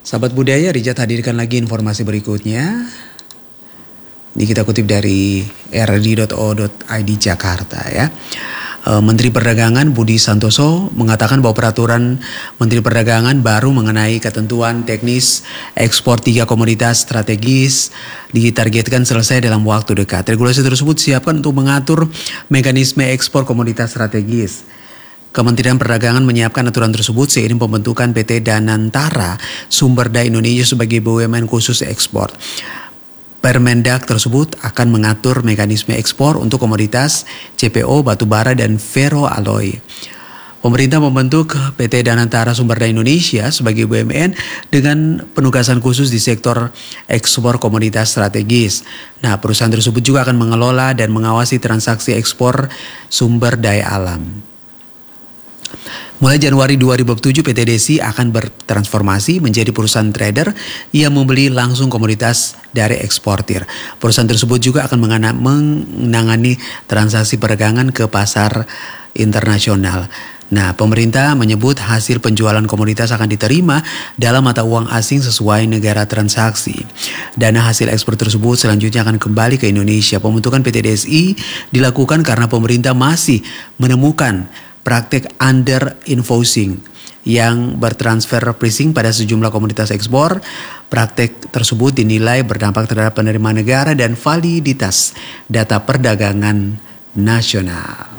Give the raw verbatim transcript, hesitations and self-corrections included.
Sahabat budaya, Rijat hadirkan lagi informasi berikutnya. Ini kita kutip dari r d dot o dot i d Jakarta ya. Menteri Perdagangan Budi Santoso mengatakan bahwa peraturan Menteri Perdagangan baru mengenai ketentuan teknis ekspor tiga komoditas strategis ditargetkan selesai dalam waktu dekat. Regulasi tersebut siapkan untuk mengatur mekanisme ekspor komoditas strategis. Kementerian Perdagangan menyiapkan aturan tersebut seiring pembentukan P T Danantara Sumber Daya Indonesia sebagai B U M N khusus ekspor. Permendak tersebut akan mengatur mekanisme ekspor untuk komoditas C P O, batubara, dan ferroalloy. Pemerintah membentuk P T Danantara Sumber Daya Indonesia sebagai B U M N dengan penugasan khusus di sektor ekspor komoditas strategis. Nah, perusahaan tersebut juga akan mengelola dan mengawasi transaksi ekspor sumber daya alam. Mulai Januari dua ribu tujuh, P T D S I akan bertransformasi menjadi perusahaan trader yang membeli langsung komoditas dari eksportir. Perusahaan tersebut juga akan menangani transaksi perdagangan ke pasar internasional. Nah, pemerintah menyebut hasil penjualan komoditas akan diterima dalam mata uang asing sesuai negara transaksi. Dana hasil ekspor tersebut selanjutnya akan kembali ke Indonesia. Pembentukan P T D S I dilakukan karena pemerintah masih menemukan praktik under invoicing yang bertransfer pricing pada sejumlah komoditas ekspor. Praktik tersebut dinilai berdampak terhadap penerimaan negara dan validitas data perdagangan nasional.